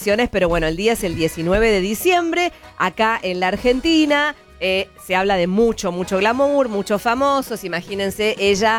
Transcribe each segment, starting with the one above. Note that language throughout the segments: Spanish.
elecciones, pero bueno, el día es el 19 de diciembre, acá en la Argentina. Se habla de mucho glamour, muchos famosos. Imagínense, ella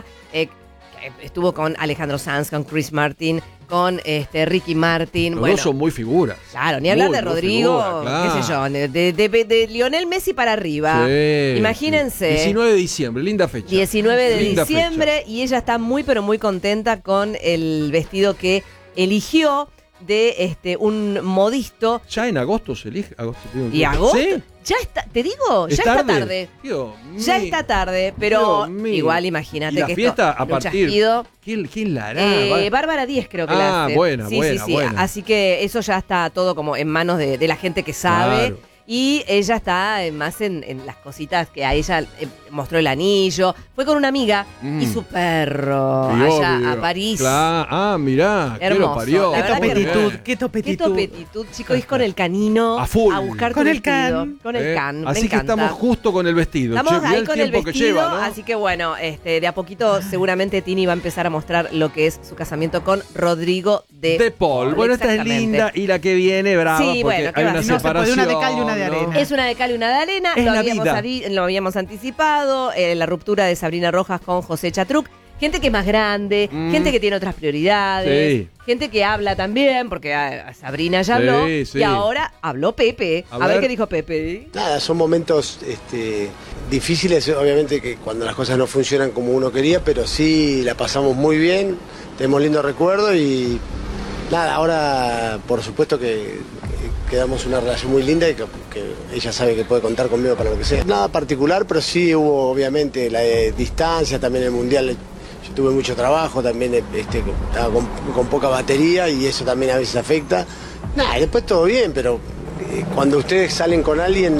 estuvo con Alejandro Sanz, con Chris Martin, con Ricky Martin. Los bueno, dos son muy figuras. Claro, ni hablar Muy, de muy Rodrigo, figura, claro. qué sé yo, de Lionel Messi para arriba. Sí, Imagínense. 19 de diciembre, linda fecha. 19 de Linda diciembre fecha. y ella está muy pero muy contenta con el vestido que eligió de un modisto. Ya en agosto se elige. ¿Y agosto? ¿Sí? Ya está, te digo, ya está tarde. Dios Ya mío. está tarde, pero Dios mío. igual imagínate ¿Y la que fiesta esto, a partir? ¿Quién la hará? Bárbara Díez creo que la hace. Buena. Sí. Así que eso ya está todo como en manos de la gente que sabe. Claro. Y ella está más en las cositas que a ella mostró el anillo. Fue con una amiga y su perro Y allá obvio. a París. Claro. Mirá, ¿qué lo Hermoso, parió? la verdad que Qué topetitud. Qué topetitud, chicos, ir con el canino A full. buscar Con tu el vestido. can. Con el can, me Así que encanta. estamos justo con el vestido. Estamos Che, mirá ahí con el tiempo que vestido, lleva, ¿no? así que bueno, de a poquito seguramente Tini va a empezar a mostrar lo que es su casamiento con Rodrigo de Paul. Bueno, esta es exactamente. linda y la que viene, brava, Sí, porque bueno, ¿qué hay va? una No se puede, separación. una de cal y una de arena. Es una de cal y una de arena, Es lo la habíamos, vida. lo habíamos anticipado, la ruptura de Sabrina Rojas con José Chatruc. Gente que es más grande, gente que tiene otras prioridades, Sí. gente que habla también, porque a Sabrina ya habló, Sí. y ahora habló Pepe. A A ver ver qué dijo Pepe. Nada, son momentos difíciles, obviamente que cuando las cosas no funcionan como uno quería, pero sí la pasamos muy bien, tenemos lindos recuerdos y nada, ahora por supuesto que quedamos una relación muy linda y que ella sabe que puede contar conmigo para lo que sea. Nada particular, pero sí hubo obviamente la distancia, también el Mundial. Yo tuve mucho trabajo, también estaba con poca batería y eso también a veces afecta. Nada, después todo bien, pero cuando ustedes salen con alguien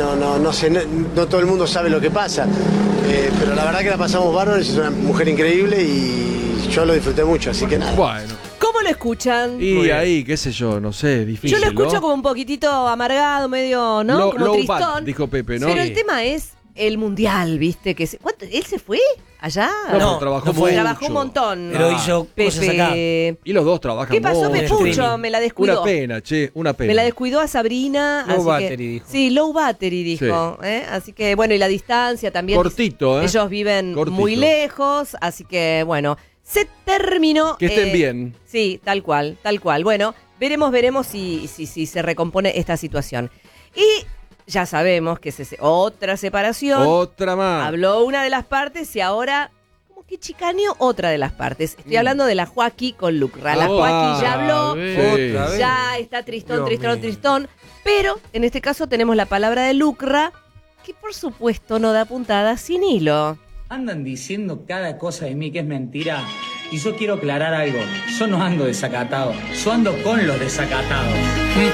no todo el mundo sabe lo que pasa. Pero la verdad que la pasamos bárbaro, es una mujer increíble y yo lo disfruté mucho, así que nada. Bueno. ¿Cómo lo escuchan? Y ahí, qué sé yo, no sé, difícil, Yo lo escucho ¿no? como un poquitito amargado, medio, ¿no? Como Low tristón. bat, dijo Pepe, ¿no? Pero Sí. el tema es el mundial, ¿viste? ¿Cuánto? ¿Él se fue allá? No, trabajó fue. mucho. Trabajó un montón. Pero hizo cosas acá. Pepe. Y los dos trabajan ¿Qué pasó, mucho. Pepucho? Me la descuidó. Una pena, che, una pena. Me la descuidó a Sabrina. Low así battery, que, dijo. Sí, low battery dijo. Así que, bueno, y la distancia también. Cortito, ¿eh? Ellos viven Cortito. muy lejos, así que, bueno, se terminó. Que estén bien. Sí, tal cual. Bueno, veremos si se recompone esta situación. Y ya sabemos que es otra separación. Otra más. Habló una de las partes y ahora como que chicaneó otra de las partes. Estoy hablando de la Joaquí con Lucra. La Joaquí ya habló, Otra vez. ya está tristón, Dios mío. tristón. Pero en este caso tenemos la palabra de Lucra, que por supuesto no da puntada sin hilo. Andan diciendo cada cosa de mí que es mentira. Y yo quiero aclarar algo. Yo no ando desacatado. Yo ando con los desacatados.